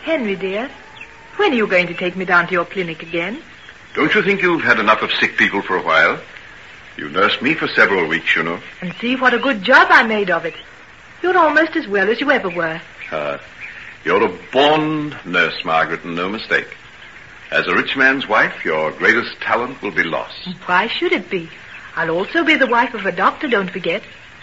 Henry, dear, when are you going to take me down to your clinic again? Don't you think you've had enough of sick people for a while? You nursed me for several weeks, you know. And see what a good job I made of it. You're almost as well as you ever were. You're a born nurse, Margaret, and no mistake. As a rich man's wife, your greatest talent will be lost. Why should it be? I'll also be the wife of a doctor, don't forget.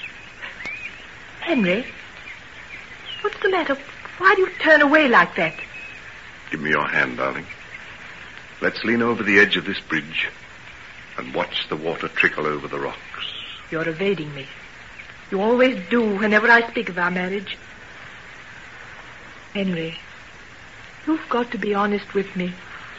Henry, what's the matter? Why do you turn away like that? Give me your hand, darling. Let's lean over the edge of this bridge and watch the water trickle over the rocks. You're evading me. You always do whenever I speak of our marriage. Henry, you've got to be honest with me.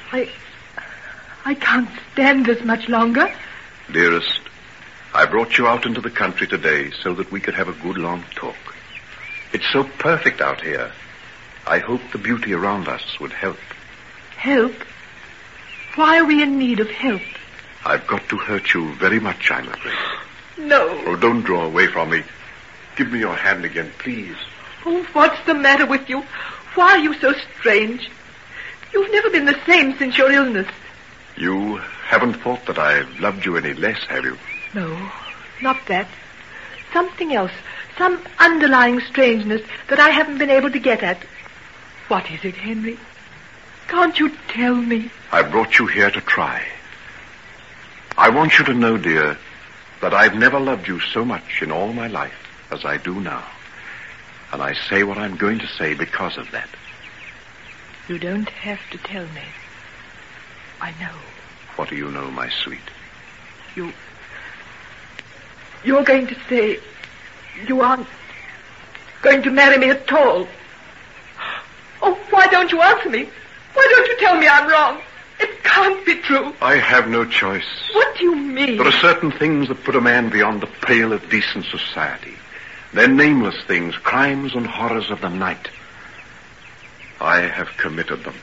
I can't stand this much longer. Dearest, I brought you out into the country today so that we could have a good long talk. It's so perfect out here. I hoped the beauty around us would help. Help? Why are we in need of help? I've got to hurt you very much, I'm afraid. No. Oh, don't draw away from me. Give me your hand again, please. Oh, what's the matter with you? Why are you so strange? You've never been the same since your illness. You haven't thought that I've loved you any less, have you? No, not that. Something else. Some underlying strangeness that I haven't been able to get at. What is it, Henry? Can't you tell me? I brought you here to try. I want you to know, dear, that I've never loved you so much in all my life as I do now. And I say what I'm going to say because of that. You don't have to tell me. I know. What do you know, my sweet? You're going to say you aren't going to marry me at all. Oh, why don't you answer me? Why don't you tell me I'm wrong? It can't be true. I have no choice. What do you mean? There are certain things that put a man beyond the pale of decent society. They're nameless things, crimes and horrors of the night. I have committed them.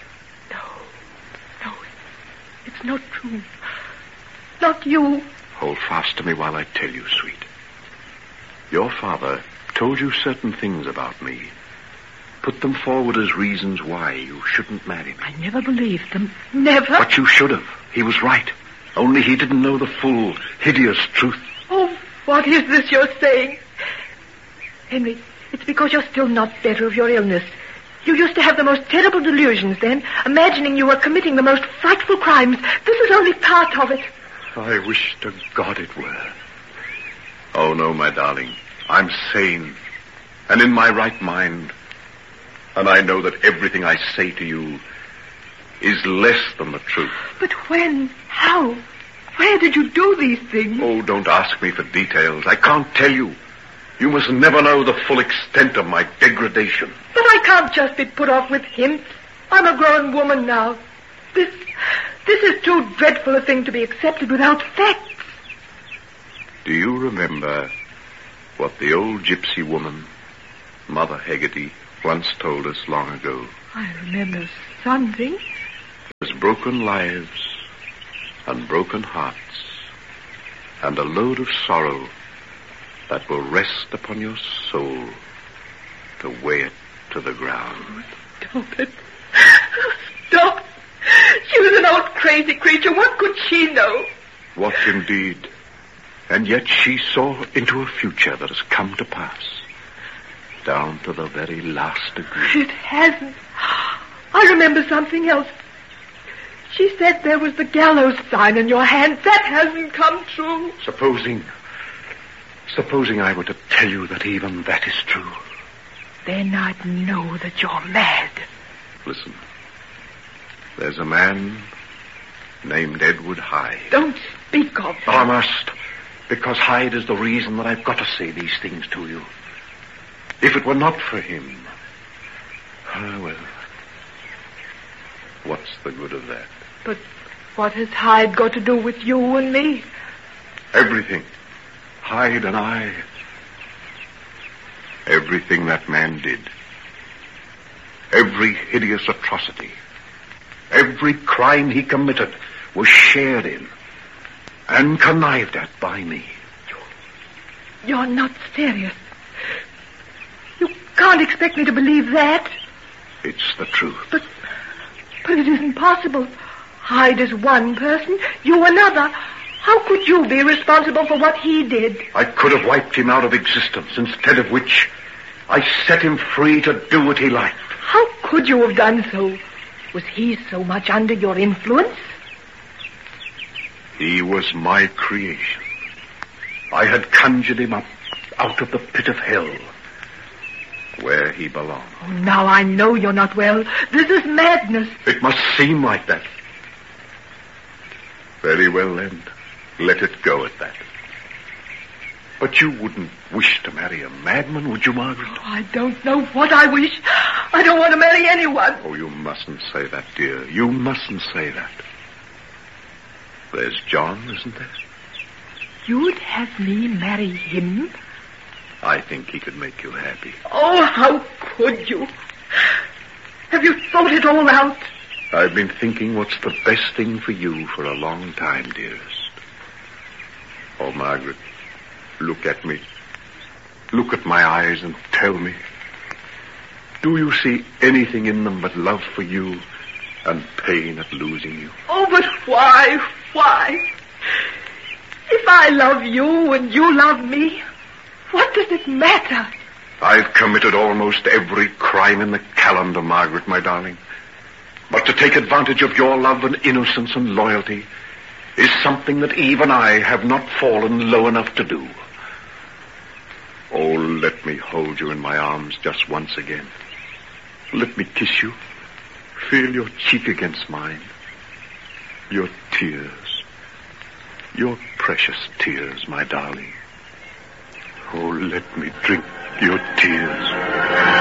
No, it's not true. Not you. Hold fast to me while I tell you, sweet. Your father told you certain things about me. Put them forward as reasons why you shouldn't marry me. I never believed them. Never. But you should have. He was right. Only he didn't know the full, hideous truth. Oh, what is this you're saying? Henry, it's because you're still not better of your illness. You used to have the most terrible delusions then, imagining you were committing the most frightful crimes. This is only part of it. I wish to God it were. Oh, no, my darling. I'm sane and in my right mind. And I know that everything I say to you is less than the truth. But when? How? Where did you do these things? Oh, don't ask me for details. I can't tell you. You must never know the full extent of my degradation. But I can't just be put off with hints. I'm a grown woman now. This is too dreadful a thing to be accepted without facts. Do you remember what the old gypsy woman, Mother Heggerty, once told us long ago? I remember something. There's broken lives and broken hearts and a load of sorrow that will rest upon your soul to weigh it to the ground. Stop it. Stop. She was an old crazy creature. What could she know? What indeed? And yet she saw into a future that has come to pass, down to the very last degree. It hasn't. I remember something else. She said there was the gallows sign in your hand. That hasn't come true. Supposing I were to tell you that even that is true. Then I'd know that you're mad. Listen. There's a man named Edward Hyde. Don't speak of him. But I must, because Hyde is the reason that I've got to say these things to you. If it were not for him, well, what's the good of that? But what has Hyde got to do with you and me? Everything. Hyde and I. Everything that man did. Every hideous atrocity. Every crime he committed was shared in and connived at by me. You're not serious. You can't expect me to believe that. It's the truth. But it isn't possible. Hyde is one person, you another. How could you be responsible for what he did? I could have wiped him out of existence, instead of which I set him free to do what he liked. How could you have done so? Was he so much under your influence? He was my creation. I had conjured him up out of the pit of hell, where he belonged. Oh, now I know you're not well. This is madness. It must seem like that. Very well, then. Let it go at that. But you wouldn't wish to marry a madman, would you, Margaret? Oh, I don't know what I wish. I don't want to marry anyone. Oh, you mustn't say that, dear. You mustn't say that. There's John, isn't there? You'd have me marry him? I think he could make you happy. Oh, how could you? Have you thought it all out? I've been thinking what's the best thing for you for a long time, dearest. Oh, Margaret, look at me. Look at my eyes and tell me. Do you see anything in them but love for you and pain at losing you? Oh, but why? Why? If I love you and you love me, what does it matter? I've committed almost every crime in the calendar, Margaret, my darling. But to take advantage of your love and innocence and loyalty is something that even I have not fallen low enough to do. Oh, let me hold you in my arms just once again. Let me kiss you. Feel your cheek against mine. Your tears. Your precious tears, my darling. Oh, let me drink your tears.